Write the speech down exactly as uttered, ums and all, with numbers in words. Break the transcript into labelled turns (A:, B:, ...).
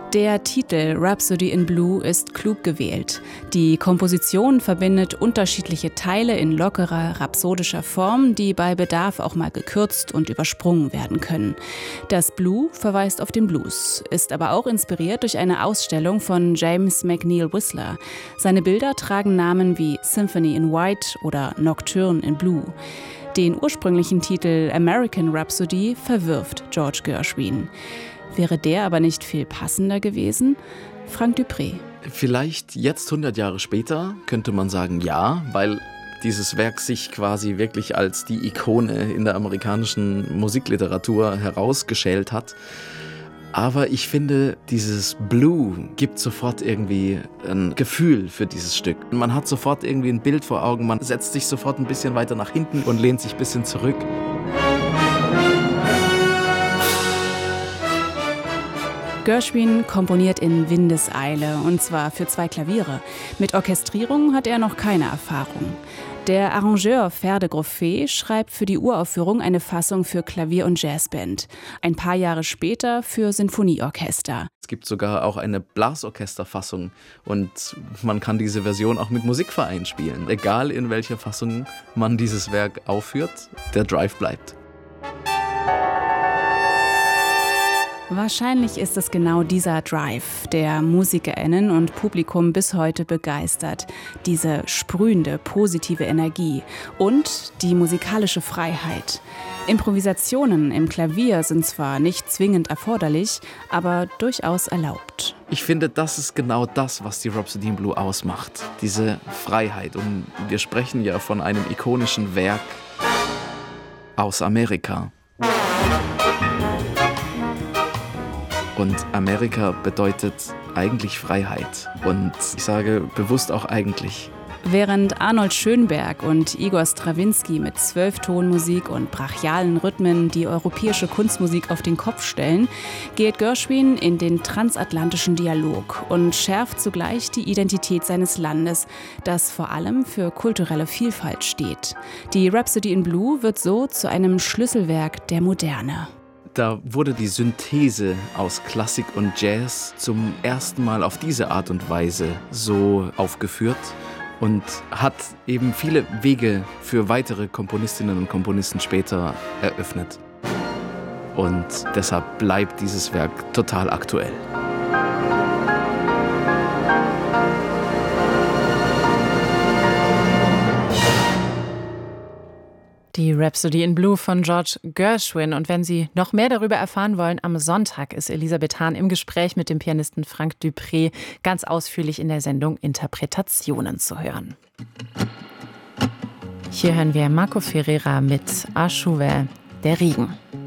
A: Der Titel Rhapsody in Blue ist klug gewählt. Die Komposition verbindet unterschiedliche Teile in lockerer, rhapsodischer Form, die bei Bedarf auch mal gekürzt und übersprungen werden können. Das Blue verweist auf den Blues, ist aber auch inspiriert durch eine Ausstellung von James McNeill Whistler. Seine Bilder tragen Namen wie Symphony in White oder Nocturne in Blue. Den ursprünglichen Titel American Rhapsody verwirft George Gershwin. Wäre der aber nicht viel passender gewesen? Frank Dupré.
B: Vielleicht jetzt hundert Jahre später könnte man sagen ja, weil dieses Werk sich quasi wirklich als die Ikone in der amerikanischen Musikliteratur herausgeschält hat. Aber ich finde, dieses Blue gibt sofort irgendwie ein Gefühl für dieses Stück. Man hat sofort irgendwie ein Bild vor Augen, man setzt sich sofort ein bisschen weiter nach hinten und lehnt sich ein bisschen zurück.
A: Gershwin komponiert in Windeseile, und zwar für zwei Klaviere. Mit Orchestrierung hat er noch keine Erfahrung. Der Arrangeur Ferde Groffet schreibt für die Uraufführung eine Fassung für Klavier- und Jazzband. Ein paar Jahre später für Sinfonieorchester.
B: Es gibt sogar auch eine Blasorchesterfassung und man kann diese Version auch mit Musikvereinen spielen. Egal in welcher Fassung man dieses Werk aufführt, der Drive bleibt.
A: Wahrscheinlich ist es genau dieser Drive, der MusikerInnen und Publikum bis heute begeistert. Diese sprühende, positive Energie und die musikalische Freiheit. Improvisationen im Klavier sind zwar nicht zwingend erforderlich, aber durchaus erlaubt.
B: Ich finde, das ist genau das, was die Rhapsody in Blue ausmacht. Diese Freiheit. Und wir sprechen ja von einem ikonischen Werk aus Amerika. Und Amerika bedeutet eigentlich Freiheit. Und ich sage bewusst auch eigentlich.
A: Während Arnold Schönberg und Igor Strawinski mit Zwölftonmusik und brachialen Rhythmen die europäische Kunstmusik auf den Kopf stellen, geht Gershwin in den transatlantischen Dialog und schärft zugleich die Identität seines Landes, das vor allem für kulturelle Vielfalt steht. Die Rhapsody in Blue wird so zu einem Schlüsselwerk der Moderne.
B: Da wurde die Synthese aus Klassik und Jazz zum ersten Mal auf diese Art und Weise so aufgeführt und hat eben viele Wege für weitere Komponistinnen und Komponisten später eröffnet. Und deshalb bleibt dieses Werk total aktuell.
C: Die Rhapsody in Blue von George Gershwin. Und wenn Sie noch mehr darüber erfahren wollen, am Sonntag ist Elisabeth Hahn im Gespräch mit dem Pianisten Frank Dupré ganz ausführlich in der Sendung Interpretationen zu hören. Hier hören wir Marco Ferreira mit Achuve, der Regen.